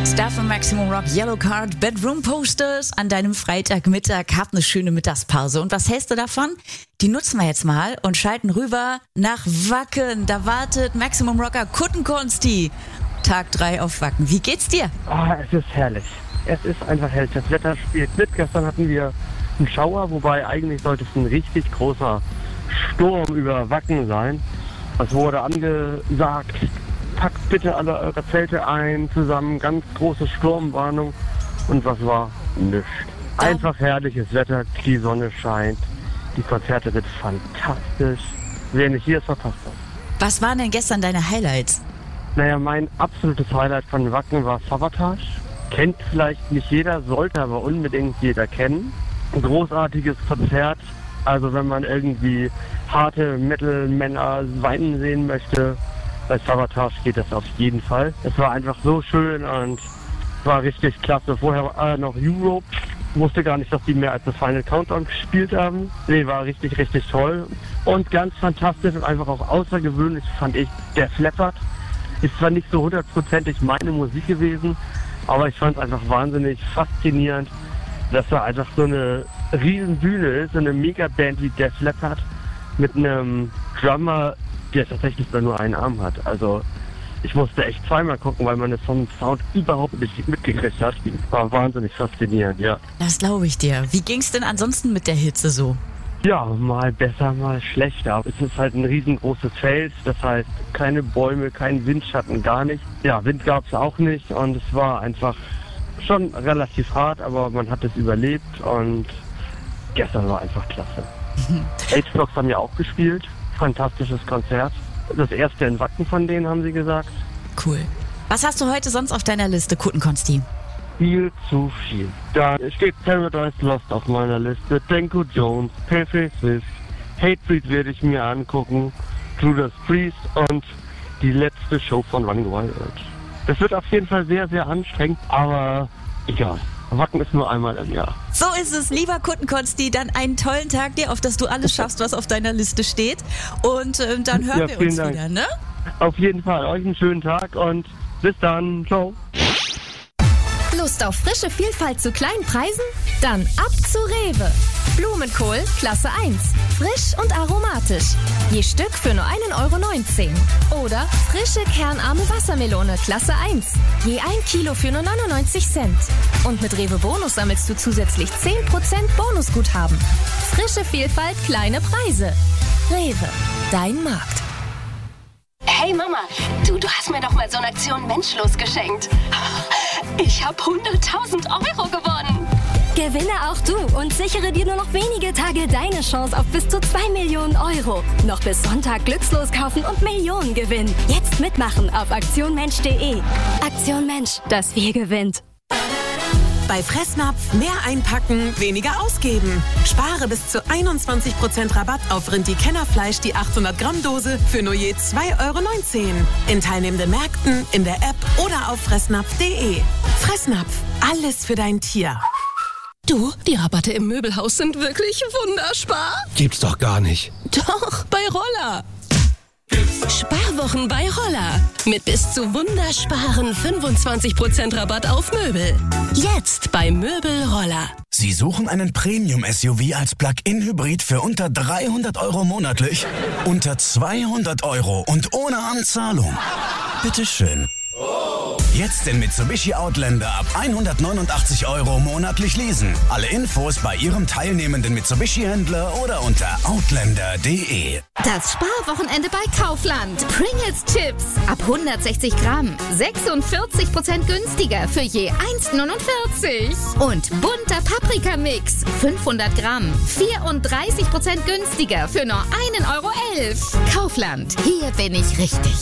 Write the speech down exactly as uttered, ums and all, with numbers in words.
Star von Maximum Rock, Yellow Card, Bedroom Posters an deinem Freitagmittag. Habt eine schöne Mittagspause. Und was hältst du davon? Die nutzen wir jetzt mal und schalten rüber nach Wacken. Da wartet Maximum Rocker Kuttenkonsti. Tag drei auf Wacken. Wie geht's dir? Ah, es ist herrlich. Es ist einfach herrlich. Das Wetter spielt mit. Gestern hatten wir einen Schauer, wobei eigentlich sollte es ein richtig großer Sturm über Wacken sein. Es wurde angesagt, packt bitte alle eure Zelte ein, zusammen, ganz große Sturmwarnung. Und was war? Nichts. Einfach herrliches Wetter, die Sonne scheint, die Konzerte sind fantastisch. Wer nicht hier ist, verpasst das. Was waren denn gestern deine Highlights? Naja, mein absolutes Highlight von Wacken war Savatage. Kennt vielleicht nicht jeder, sollte aber unbedingt jeder kennen. Ein großartiges Konzert. Also wenn man irgendwie harte Metal-Männer weinen sehen möchte, bei Savatage geht das auf jeden Fall. Es war einfach so schön und war richtig klasse. Vorher äh, noch Europe. Wusste gar nicht, dass die mehr als das Final Countdown gespielt haben. Nee, war richtig, richtig toll. Und ganz fantastisch und einfach auch außergewöhnlich fand ich der Leppard. Ist zwar nicht so hundertprozentig meine Musik gewesen, aber ich fand es einfach wahnsinnig faszinierend, dass da einfach so eine riesen Bühne ist, so eine Megaband wie Def Leppard mit einem Drummer, der tatsächlich nur einen Arm hat. Also ich musste echt zweimal gucken, weil man es vom Sound überhaupt nicht mitgekriegt hat. War wahnsinnig faszinierend, ja. Das glaube ich dir. Wie ging's denn ansonsten mit der Hitze so? Ja, mal besser, mal schlechter. Es ist halt ein riesengroßes Feld, das heißt keine Bäume, kein Windschatten, gar nicht. Ja, Wind gab es auch nicht und es war einfach schon relativ hart, aber man hat es überlebt und gestern war einfach klasse. H-Blocks haben ja auch gespielt, fantastisches Konzert. Das erste in Wacken von denen, haben sie gesagt. Cool. Was hast du heute sonst auf deiner Liste, Kuttenkonsti? Viel zu viel. Da steht Paradise Lost auf meiner Liste, Danko Jones, Pale Swift, Hatebreed werde ich mir angucken, Judas Priest und die letzte Show von Running Wild. Das wird auf jeden Fall sehr, sehr anstrengend, aber egal. Wacken ist nur einmal im Jahr. So ist es, lieber Kuttenkonsti. Dann einen tollen Tag dir, auf dass du alles schaffst, was auf deiner Liste steht. Und äh, dann hören ja, wir uns Dank. wieder, ne? Auf jeden Fall. Euch einen schönen Tag und bis dann. Ciao. Lust auf frische Vielfalt zu kleinen Preisen? Dann ab zu Rewe. Blumenkohl Klasse eins. Frisch und aromatisch. Je Stück für nur ein Euro neunzehn. Oder frische kernarme Wassermelone Klasse eins. Je ein Kilo für nur neunundneunzig Cent. Und mit Rewe Bonus sammelst du zusätzlich zehn Prozent Bonusguthaben. Frische Vielfalt, kleine Preise. Rewe, dein Markt. Hey Mama, du, du hast mir doch mal so eine Aktion Menschlos geschenkt. Ich habe hunderttausend Euro gewonnen. Gewinne auch du und sichere dir nur noch wenige Tage deine Chance auf bis zu zwei Millionen Euro. Noch bis Sonntag glückslos kaufen und Millionen gewinnen. Jetzt mitmachen auf aktion mensch punkt de. Aktion Mensch, das Wir gewinnt. Bei Fressnapf mehr einpacken, weniger ausgeben. Spare bis zu einundzwanzig Prozent Rabatt auf Rindi-Kennerfleisch, die achthundert Gramm Dose für nur je zwei Euro neunzehn. In teilnehmenden Märkten, in der App oder auf fressnapf punkt de. Fressnapf, alles für dein Tier. Du, die Rabatte im Möbelhaus sind wirklich wunderspar. Gibt's doch gar nicht. Doch, bei Roller. Sparwochen bei Roller. Mit bis zu wundersparen fünfundzwanzig Prozent Rabatt auf Möbel. Jetzt bei Möbel Roller. Sie suchen einen Premium-S U V als Plug-in-Hybrid für unter dreihundert Euro monatlich? Unter zweihundert Euro und ohne Anzahlung? Bitteschön. Jetzt den Mitsubishi Outlander ab hundertneunundachtzig Euro monatlich leasen. Alle Infos bei Ihrem teilnehmenden Mitsubishi-Händler oder unter outlander punkt de. Das Sparwochenende bei Kaufland. Pringles Chips ab hundertsechzig Gramm. sechsundvierzig Prozent günstiger für je eins neunundvierzig. Und bunter Paprika-Mix. fünfhundert Gramm. vierunddreißig Prozent günstiger für nur ein Euro elf. Kaufland. Hier bin ich richtig.